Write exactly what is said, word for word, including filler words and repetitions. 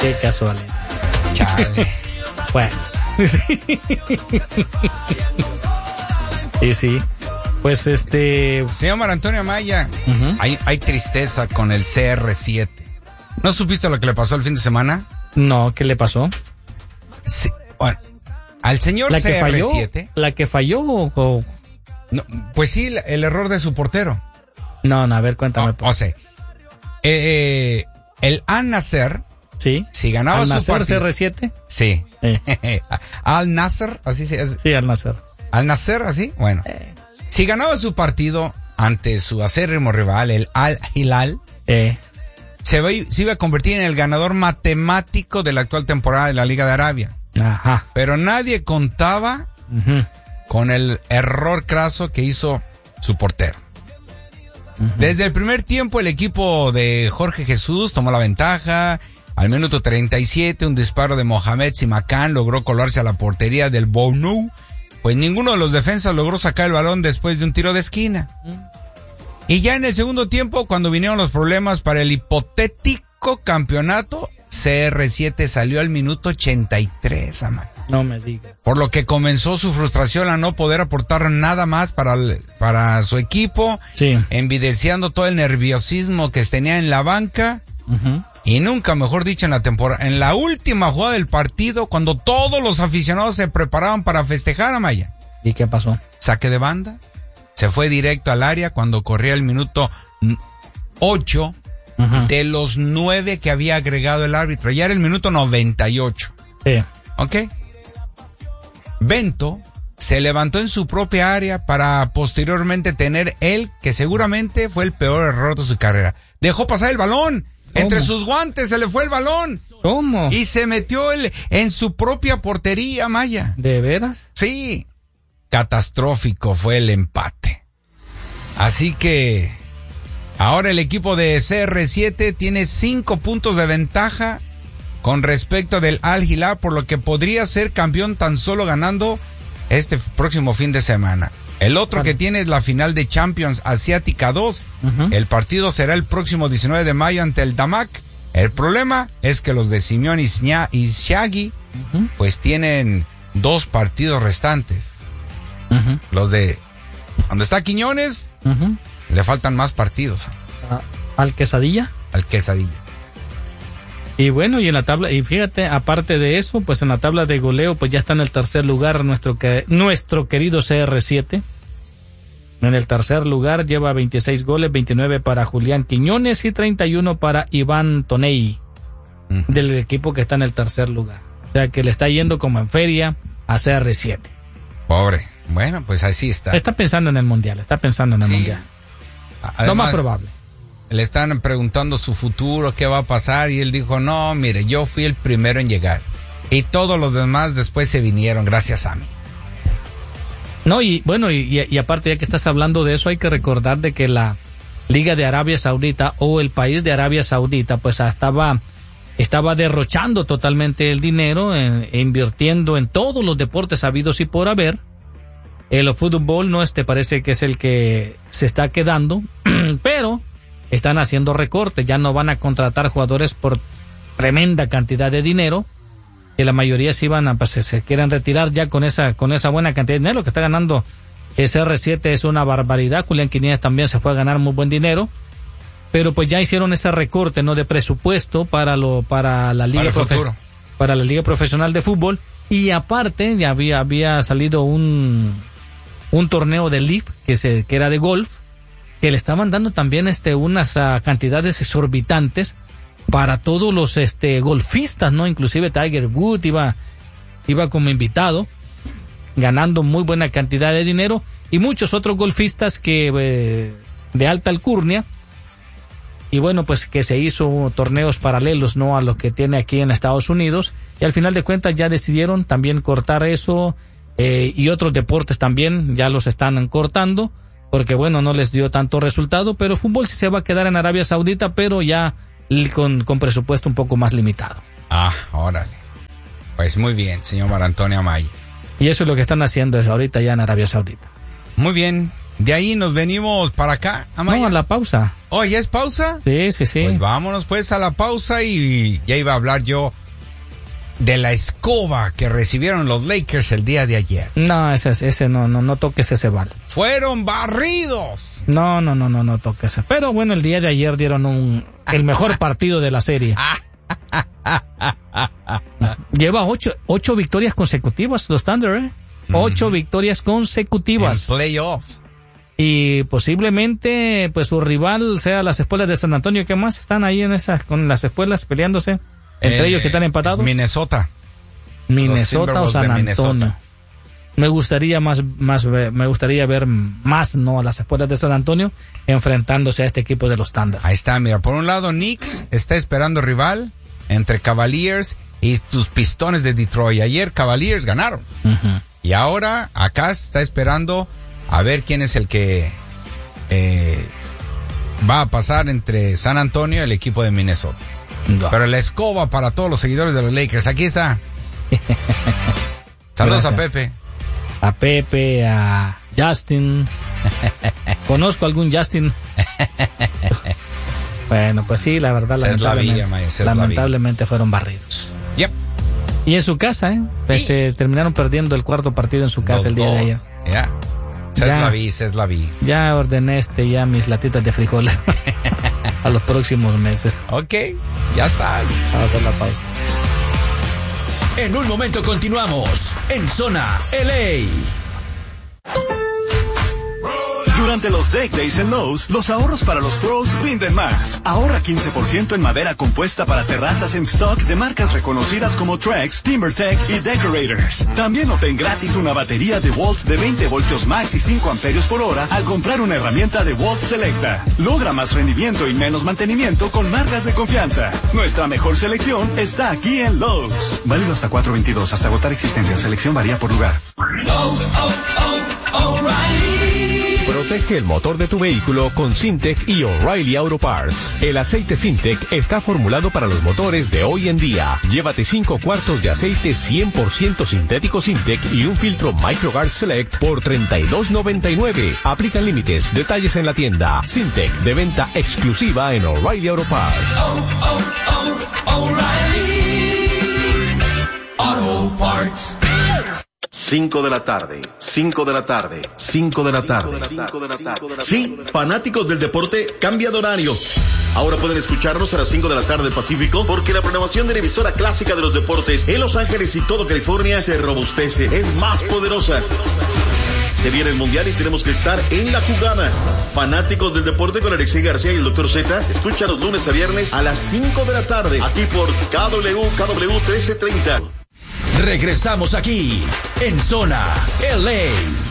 Qué casualidad. Chale. Bueno. Sí. Y sí. Pues este. Señor Mar Antonio Amaya, uh-huh. hay, hay tristeza con el C R siete. ¿No supiste lo que le pasó el fin de semana? No, ¿qué le pasó? Sí, bueno, al señor ¿La C R siete. Que falló, ¿La que falló o...? No, pues sí, el error de su portero. No, no, a ver, cuéntame. O, o sea, eh, eh, el Al Nasser. Sí. Si ganaba Al su Nasser partido. C R siete. Sí. Eh. Al Nasser, así se hace. Sí, Al Nasser. Al Nasser, así. Bueno. Eh. Si ganaba su partido ante su acérrimo rival, el Al Hilal. Eh. Se, va, se iba a convertir en el ganador matemático de la actual temporada de la Liga de Arabia. Ajá. Pero nadie contaba uh-huh. con el error craso que hizo su portero. Uh-huh. Desde el primer tiempo el equipo de Jorge Jesús tomó la ventaja. Al minuto treinta y siete un disparo de Mohamed Simakan logró colarse a la portería del Bounou, pues ninguno de los defensas logró sacar el balón después de un tiro de esquina. Uh-huh. Y ya en el segundo tiempo, cuando vinieron los problemas para el hipotético campeonato, C R siete salió al minuto ochenta y tres, Amaya. No me digas. Por lo que comenzó su frustración a no poder aportar nada más para, el, para su equipo, sí. evidenciando todo el nerviosismo que tenía en la banca. Uh-huh. Y nunca, mejor dicho, en la temporada, en la última jugada del partido, cuando todos los aficionados se preparaban para festejar, Amaya. ¿Y qué pasó? Saque de banda. Se fue directo al área cuando corría el minuto ocho uh-huh. de los nueve que había agregado el árbitro. Ya era el minuto noventa y ocho. Sí. ¿Ok? Bento se levantó en su propia área para posteriormente tener él, que seguramente fue el peor error de su carrera. Dejó pasar el balón. ¿Cómo? Entre sus guantes se le fue el balón. ¿Cómo? Y se metió él en su propia portería, Maya. ¿De veras? Sí. Catastrófico fue el empate. Así que ahora el equipo de C R siete tiene cinco puntos de ventaja con respecto del Al Hilal, por lo que podría ser campeón tan solo ganando este próximo fin de semana. El otro vale. que tiene es la final de Champions Asiática dos. Uh-huh. El partido será el próximo diecinueve de mayo ante el Damak. El problema es que los de Simeone y Shaggy uh-huh. pues tienen dos partidos restantes. Uh-huh. Los de donde está Quiñones uh-huh. le faltan más partidos. Uh, ¿Al Quesadilla? Al Quesadilla. Y bueno, y en la tabla, y fíjate, aparte de eso, pues en la tabla de goleo, pues ya está en el tercer lugar nuestro que, nuestro querido C R siete. En el tercer lugar lleva veintiséis goles, veintinueve para Julián Quiñones y treinta y uno para Iván Tonei, uh-huh. del equipo que está en el tercer lugar. O sea que le está yendo como en feria a C R siete. Pobre. Bueno, pues así está. Está pensando en el mundial, está pensando en el sí. mundial. Además, lo más probable. Le están preguntando su futuro, qué va a pasar, y él dijo, no, mire, yo fui el primero en llegar. Y todos los demás después se vinieron, gracias a mí. No, y bueno, y, y aparte, ya que estás hablando de eso, hay que recordar de que la Liga de Arabia Saudita, o el país de Arabia Saudita, pues estaba, estaba derrochando totalmente el dinero, e, e invirtiendo en todos los deportes habidos y por haber. El fútbol no este parece que es el que se está quedando, pero están haciendo recortes, ya no van a contratar jugadores por tremenda cantidad de dinero, que la mayoría se iban a, pues, se quieren retirar ya con esa, con esa buena cantidad de dinero. Lo que está ganando C R siete es una barbaridad. Julián Quiñones también se fue a ganar muy buen dinero, pero pues ya hicieron ese recorte, ¿no?, de presupuesto para lo, para la liga, para, profe- para la liga profesional de fútbol. Y aparte ya había, había salido un, un torneo de L I F que se, que era de golf, que le estaban dando también este unas uh, cantidades exorbitantes para todos los este golfistas, ¿no? Inclusive Tiger Woods iba iba como invitado, ganando muy buena cantidad de dinero, y muchos otros golfistas que eh, de alta alcurnia. Y bueno, pues que se hizo torneos paralelos, ¿no?, a los que tiene aquí en Estados Unidos, y al final de cuentas ya decidieron también cortar eso, eh, y otros deportes también ya los están cortando, porque bueno, no les dio tanto resultado, pero el fútbol sí se va a quedar en Arabia Saudita, pero ya con, con presupuesto un poco más limitado. Ah, órale. Pues muy bien, señor Mar Antonio Amaya. Y eso es lo que están haciendo ahorita ya en Arabia Saudita. Muy bien, De ahí nos venimos para acá, Amaya. No, a la pausa. Oh, ¿ya es pausa? Sí, sí, sí. Pues vámonos pues a la pausa y ya iba a hablar yo de la escoba que recibieron los Lakers el día de ayer. No, ese, ese no, no, no toques ese bal. Fueron barridos. No, no, no, no, no toques ese. Pero bueno, el día de ayer dieron un el mejor partido de la serie. Lleva ocho, ocho victorias consecutivas los Thunder, ¿eh? Ocho mm-hmm. victorias consecutivas. En playoffs. Y posiblemente, pues su rival sea las Espuelas de San Antonio. ¿Qué más están ahí en esas, con las Espuelas peleándose? Entre eh, ellos que están empatados. Minnesota. Minnesota o San Antonio. Me gustaría más, más, me gustaría ver más, no, a las Espuelas de San Antonio enfrentándose a este equipo de los Thunder. Ahí está, mira, por un lado Knicks está esperando rival entre Cavaliers y tus Pistones de Detroit. Ayer Cavaliers ganaron. Uh-huh. Y ahora acá está esperando a ver quién es el que eh, va a pasar entre San Antonio y el equipo de Minnesota. No. Pero la escoba para todos los seguidores de los Lakers. Aquí está. Saludos Gracias. a Pepe. A Pepe, a Justin. Conozco algún Justin. Bueno, pues sí, la verdad, se lamentablemente, la vida, lamentablemente fueron barridos. Yep. Y en su casa, ¿eh? Este, terminaron perdiendo el cuarto partido en su casa Los el día dos. de ayer. Yeah. Se ya. la vi, se la vi. Ya ordené este, ya mis latitas de frijoles a los próximos meses. Ok, ya estás. Vamos a hacer la pausa. En un momento continuamos en Zona L A. Durante los Deck Days en Lowe's, los ahorros para los pros rinden más. Ahorra quince por ciento en madera compuesta para terrazas en stock de marcas reconocidas como Trex, TimberTech y Decorators. También obtén gratis una batería DeWalt de veinte voltios max y cinco amperios por hora al comprar una herramienta DeWalt Selecta. Logra más rendimiento y menos mantenimiento con marcas de confianza. Nuestra mejor selección está aquí en Lowe's. Válido hasta cuatro veintidós, hasta agotar existencia. Selección varía por lugar. Oh, oh, oh, O'Reilly. Protege el motor de tu vehículo con Syntec y O'Reilly Auto Parts. El aceite Syntec está formulado para los motores de hoy en día. Llévate cinco cuartos de aceite cien por ciento sintético Syntec y un filtro MicroGuard Select por treinta y dos noventa y nueve. Aplican límites. Detalles en la tienda. Syntec, de venta exclusiva en O'Reilly Auto Parts. Oh, oh, oh, O'Reilly Auto Parts. cinco de la tarde, cinco de la tarde, cinco de la tarde. Sí, fanáticos del deporte, cambia de horario. Ahora pueden escucharnos a las cinco de la tarde Pacífico, porque la programación de la emisora clásica de los deportes en Los Ángeles y todo California se robustece, es más poderosa. Se viene el Mundial y tenemos que estar en la jugada. Fanáticos del deporte con Alexei García y el doctor Z, escucha los lunes a viernes a las cinco de la tarde, aquí por K W, K W trece treinta. Regresamos aquí, en Zona L A.